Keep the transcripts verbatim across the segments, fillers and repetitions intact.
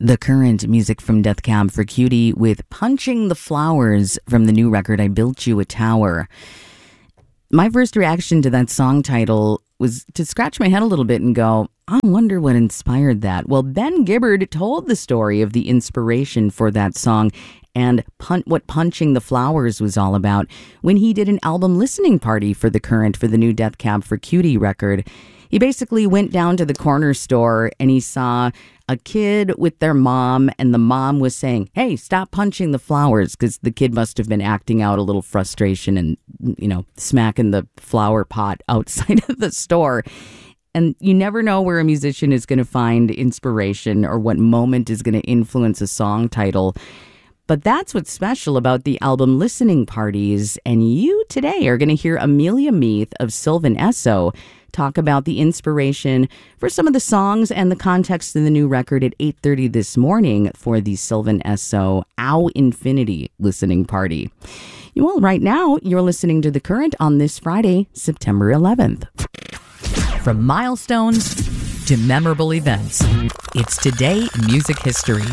The Current, music from Death Cab for Cutie with Punching the Flowers from the new record I Built You a Tower. My first reaction to that song title was to scratch my head a little bit and go, I wonder what inspired that. Well, Ben Gibbard told the story of the inspiration for that song and pun- what Punching the Flowers was all about when he did an album listening party for The Current for the new Death Cab for Cutie record. He basically went down to the corner store and he saw a kid with their mom, and the mom was saying, hey, stop punching the flowers, because the kid must have been acting out a little frustration and, you know, smacking the flower pot outside of the store. And you never know where a musician is going to find inspiration or what moment is going to influence a song title. But that's what's special about the album listening parties. And you today are going to hear Amelia Meath of Sylvan Esso talk about the inspiration for some of the songs and the context of the new record at eight thirty this morning for the Sylvan Esso Ow Infinity listening party. Well, right now, you're listening to The Current on this Friday, September eleventh. From milestones to memorable events, it's Today in Music History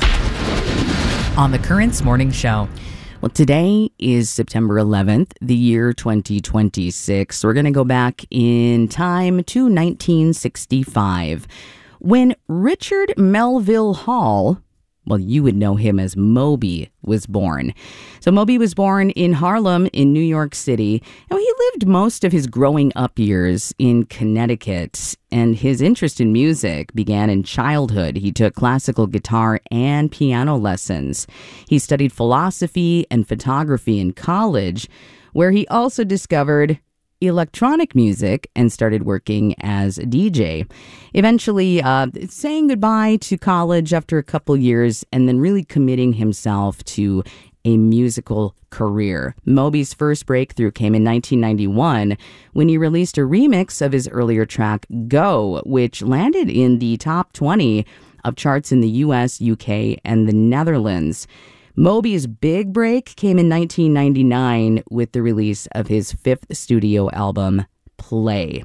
on The Current's Morning Show. Well, today is September eleventh, the year twenty twenty-six. We're going to go back in time to nineteen sixty-five, when Richard Melville Hall, well, you would know him as Moby, was born. So Moby was born in Harlem in New York City. Now, he lived most of his growing up years in Connecticut, and his interest in music began in childhood. He took classical guitar and piano lessons. He studied philosophy and photography in college, where he also discovered electronic music and started working as a D J. Eventually uh, saying goodbye to college after a couple years and then really committing himself to a musical career. Moby's first breakthrough came in nineteen ninety-one when he released a remix of his earlier track, Go, which landed in the top twenty of charts in the U S, U K, and the Netherlands. Moby's big break came in nineteen ninety-nine with the release of his fifth studio album, Play.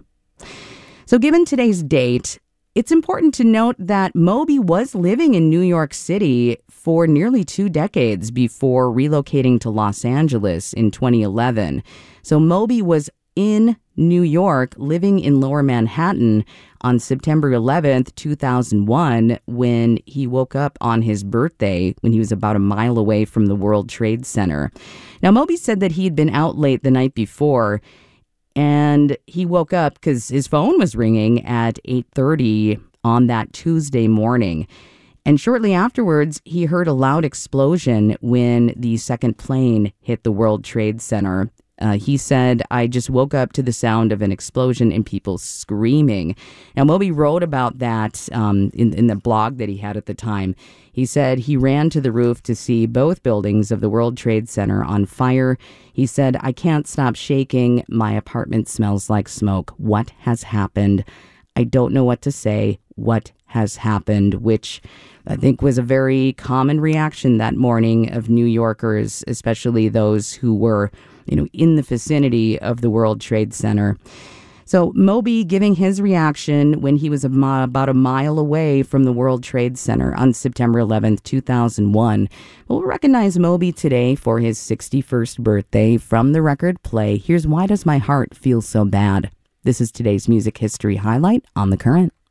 So given today's date, it's important to note that Moby was living in New York City for nearly two decades before relocating to Los Angeles in twenty eleven. So Moby was in New York, living in Lower Manhattan on September eleventh, two thousand one, when he woke up on his birthday when he was about a mile away from the World Trade Center. Now, Moby said that he had been out late the night before, and he woke up because his phone was ringing at eight thirty on that Tuesday morning. And shortly afterwards, he heard a loud explosion when the second plane hit the World Trade Center. Uh, he said, I just woke up to the sound of an explosion and people screaming. Now, Moby wrote about that um, in, in the blog that he had at the time. He said he ran to the roof to see both buildings of the World Trade Center on fire. He said, I can't stop shaking. My apartment smells like smoke. What has happened? I don't know what to say. What has happened? Which I think was a very common reaction that morning of New Yorkers, especially those who were, you know, in the vicinity of the World Trade Center. So Moby giving his reaction when he was a mi- about a mile away from the World Trade Center on September eleventh, two thousand one. We'll recognize Moby today for his sixty-first birthday from the record Play. Here's Why Does My Heart Feel So Bad? This is today's music history highlight on The Current.